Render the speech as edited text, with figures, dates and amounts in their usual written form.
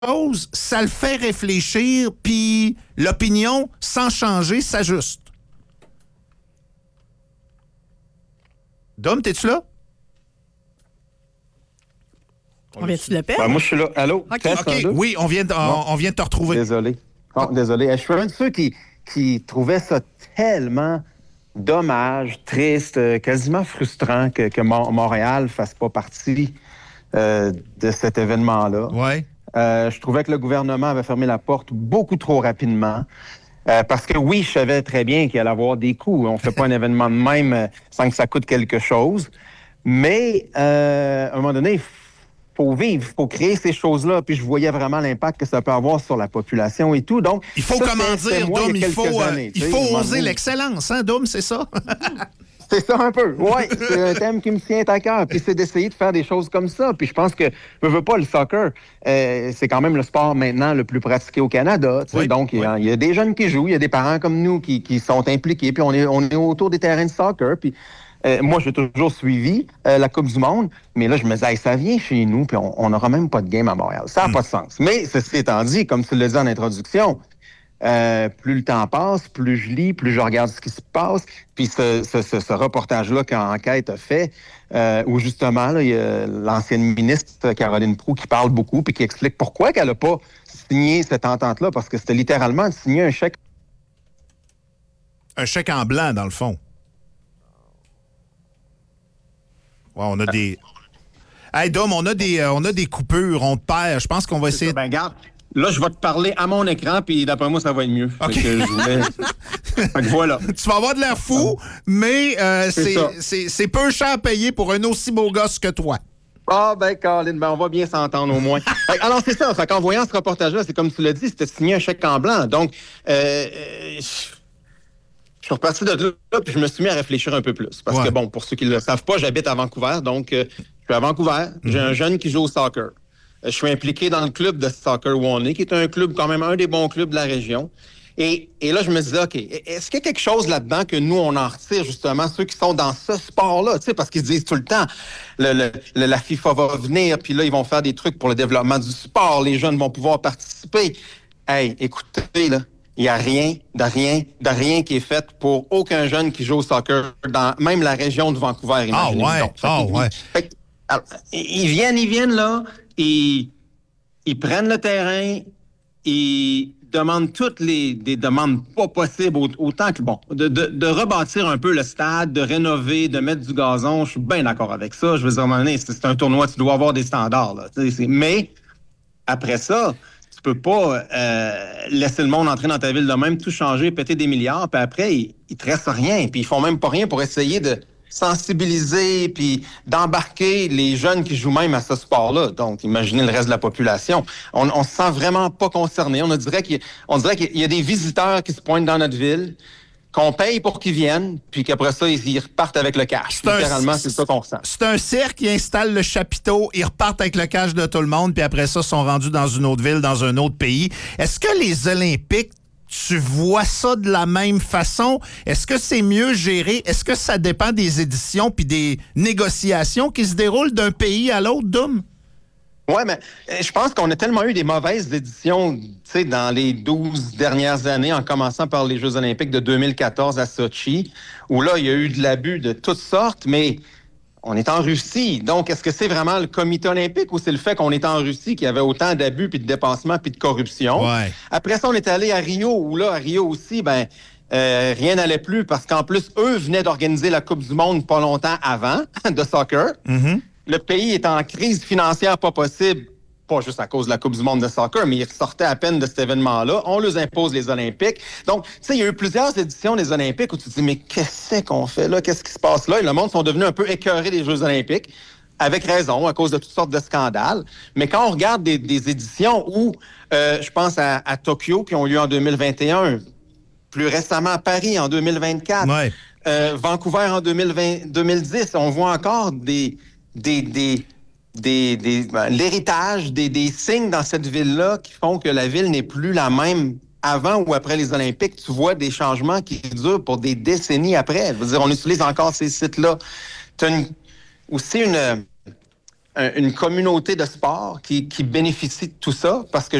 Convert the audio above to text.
chose, ça le fait réfléchir, puis l'opinion, sans changer, s'ajuste. Dom, t'es-tu là? On vient-tu de le perdre? Ben, moi, je suis là. Allô? OK. Test, OK, un, deux? oui, on vient de te retrouver. Désolé. Oh, désolé. Je suis un de ceux qui trouvaient ça tellement dommage, triste, quasiment frustrant que Montréal ne fasse pas partie de cet événement-là. Ouais. Je trouvais que le gouvernement avait fermé la porte beaucoup trop rapidement. Parce que oui, je savais très bien qu'il allait y avoir des coûts. On ne fait pas un événement de même sans que ça coûte quelque chose. Mais à un moment donné, il faut vivre, il faut créer ces choses-là. Puis je voyais vraiment l'impact que ça peut avoir sur la population et tout. Donc, Il faut, ça, comment c'était dire, moi, Dom, il y a il faut, quelques années, il tu sais, faut à un moment oser donné. l'excellence, hein, Dom, c'est ça? C'est ça un peu, oui. C'est un thème qui me tient à cœur. Puis c'est d'essayer de faire des choses comme ça. Puis je pense que, veux pas, le soccer, c'est quand même le sport maintenant le plus pratiqué au Canada. Tu sais. Oui, Donc, il y a des jeunes qui jouent, il y a des parents comme nous qui sont impliqués. Puis on est autour des terrains de soccer. Puis moi, j'ai toujours suivi la Coupe du Monde. Mais là, je me disais, hey, ça vient chez nous, puis on n'aura même pas de game à Montréal. Ça n'a pas de sens. Mais ceci étant dit, comme tu l'as dit en introduction, plus le temps passe, plus je lis, plus je regarde ce qui se passe. Puis ce reportage-là qu'Enquête a fait, où justement, là, il y a l'ancienne ministre Caroline Proulx qui parle beaucoup puis qui explique pourquoi qu'elle n'a pas signé cette entente-là, parce que c'était littéralement de signer un chèque. Un chèque en blanc, dans le fond. Ouais, on a des... Hey, Dom, on a des coupures, on te perd. Je pense qu'on va essayer... Ben, regarde. Là, je vais te parler à mon écran, puis d'après moi, ça va être mieux. OK. Fait que je voulais... fait que voilà. Tu vas avoir de l'air fou, mais C'est ça. c'est peu cher à payer pour un aussi beau gosse que toi. Ah, ben, Colin, ben, on va bien s'entendre au moins. Alors, c'est ça. Fait qu'en voyant ce reportage-là, c'est comme tu l'as dit, c'était signé un chèque en blanc. Donc, je suis reparti de là, puis je me suis mis à réfléchir un peu plus. Parce que, bon, pour ceux qui ne le savent pas, j'habite à Vancouver. Donc, je suis à Vancouver. J'ai un jeune qui joue au soccer. Je suis impliqué dans le club de soccer où on est, qui est un club, quand même, un des bons clubs de la région. Et là, je me disais, OK, est-ce qu'il y a quelque chose là-dedans que nous, on en retire, justement, ceux qui sont dans ce sport-là? Tu sais, parce qu'ils disent tout le temps, la FIFA va venir, puis là, ils vont faire des trucs pour le développement du sport. Les jeunes vont pouvoir participer. Hey, écoutez, là, il n'y a rien qui est fait pour aucun jeune qui joue au soccer dans même la région de Vancouver. Imaginez donc. Fait que, alors, ils viennent là, ils prennent le terrain, ils demandent toutes des demandes pas possibles, autant que, bon, de rebâtir un peu le stade, de rénover, de mettre du gazon. Je suis bien d'accord avec ça. Je veux dire, à un moment donné, c'est un tournoi, tu dois avoir des standards, là. Mais après ça, tu peux pas laisser le monde entrer dans ta ville de même, tout changer, péter des milliards, puis après, il te reste rien. Puis ils font même pas rien pour essayer de sensibiliser puis d'embarquer les jeunes qui jouent même à ce sport-là. Donc, imaginez le reste de la population. On se sent vraiment pas concerné. On dirait qu'il y a des visiteurs qui se pointent dans notre ville, qu'on paye pour qu'ils viennent, puis qu'après ça, ils repartent avec le cash. Littéralement, c'est ça qu'on ressent. C'est un cirque, ils installent le chapiteau, ils repartent avec le cash de tout le monde, puis après ça, sont rendus dans une autre ville, dans un autre pays. Est-ce que les Olympiques, tu vois ça de la même façon? Est-ce que c'est mieux géré? Est-ce que ça dépend des éditions puis des négociations qui se déroulent d'un pays à l'autre, Dom? Oui, mais je pense qu'on a tellement eu des mauvaises éditions, tu sais, dans les 12 dernières années, en commençant par les Jeux olympiques de 2014 à Sochi, où là, il y a eu de l'abus de toutes sortes, mais on est en Russie. Donc, est-ce que c'est vraiment le comité olympique ou c'est le fait qu'on est en Russie qu'il y avait autant d'abus, puis de dépassements, puis de corruption? Ouais. Après ça, on est allé à Rio, où là, à Rio aussi, rien n'allait plus parce qu'en plus, eux venaient d'organiser la Coupe du monde pas longtemps avant de soccer. Mm-hmm. Le pays est en crise financière pas possible, pas juste à cause de la Coupe du monde de soccer, mais ils ressortaient à peine de cet événement-là. On leur impose les Olympiques. Donc, tu sais, il y a eu plusieurs éditions des Olympiques où tu te dis, mais qu'est-ce qu'on fait là? Qu'est-ce qui se passe là? Et le monde sont devenus un peu écœurés des Jeux olympiques, avec raison, à cause de toutes sortes de scandales. Mais quand on regarde des éditions où, je pense à Tokyo, qui ont lieu en 2021, plus récemment à Paris en 2024, Vancouver en 2010, on voit encore l'héritage, des signes dans cette ville-là qui font que la ville n'est plus la même avant ou après les Olympiques. Tu vois des changements qui durent pour des décennies après. Je veux dire, on utilise encore ces sites-là. Tu as aussi une communauté de sport qui bénéficie de tout ça parce que